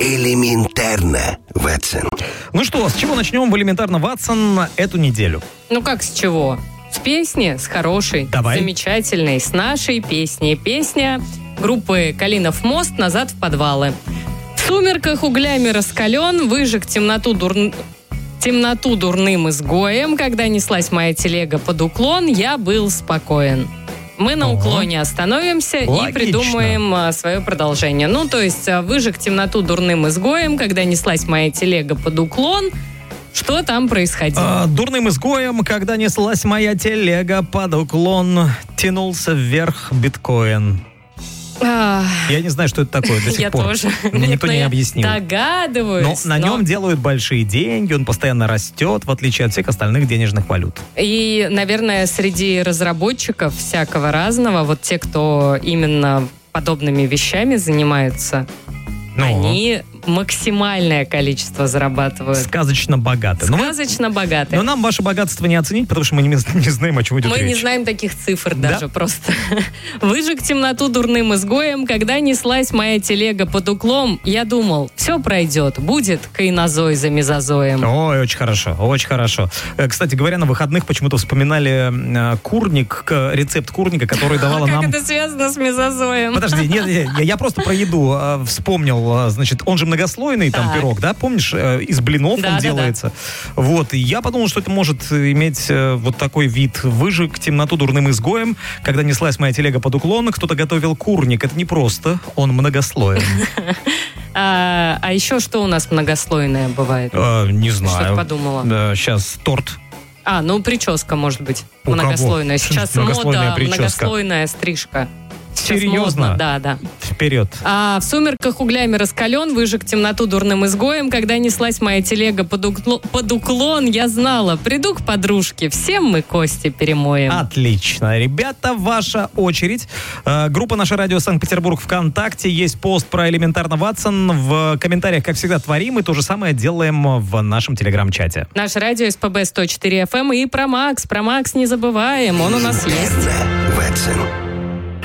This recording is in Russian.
Элементарно, Ватсон. Ну что, с чего начнем в «Элементарно, Ватсон» эту неделю? Ну как с чего? С песни, с хорошей, Давай. замечательной, с нашей песней. Песня группы «Калинов мост. Назад в подвалы». В сумерках углями раскален, выжег темноту дурным изгоем. Когда неслась моя телега под уклон, я был спокоен. Мы на уклоне остановимся Логично. И придумаем свое продолжение. Ну, то есть, выжег темноту дурным изгоем, когда неслась моя телега под уклон. Что там происходило? Дурным изгоем, когда неслась моя телега под уклон, тянулся вверх биткоин. Я не знаю, что это такое до сих Я пор. тоже. Мне никто не я объяснил. Догадываюсь. Но на нем делают большие деньги, он постоянно растет, в отличие от всех остальных денежных валют. И, наверное, среди разработчиков всякого разного, вот те, кто именно подобными вещами занимаются, они максимальное количество зарабатывают. Сказочно богаты. Сказочно богаты. Но нам ваше богатство не оценить, потому что мы не знаем, о чем идет речь. Мы не знаем таких цифр Да? даже просто. Выжег темноту дурным изгоем, когда неслась моя телега под уклон, я думал, все пройдет, будет кайнозой за мезозоем. Ой, очень хорошо, очень хорошо. Кстати говоря, на выходных почему-то вспоминали курник, рецепт курника, который давала Как нам... это связано с мезозоем? Подожди, нет, я просто про еду вспомнил. Значит, он же многослойный там Так. пирог, да? Помнишь, из блинов Да, он да, делается. Вот, и я подумал, что это может иметь вот такой вид. Выжег темноту дурным изгоем, когда неслась моя телега под уклон, кто-то готовил курник. Это не просто, он многослойный. А еще что у нас многослойное бывает? Не знаю. Что ты подумала? Сейчас торт. Прическа, может быть, У кого? многослойная. Сейчас Многослойная мода, прическа. многослойная стрижка. Сейчас Серьезно? модно, да. Вперед. А в сумерках углями раскален, выжег темноту дурным изгоем. Когда неслась моя телега под уклон, я знала, приду к подружке, всем мы кости перемоем. Отлично. Ребята, ваша очередь. Группа «Наше радио Санкт-Петербург» ВКонтакте. Есть пост про «Элементарно, Ватсон». В комментариях, как всегда, творим. И то же самое делаем в нашем телеграм-чате. Наше радио СПБ 104 FM и про Макс. Про Макс не забываем, он у нас есть. Ватсон.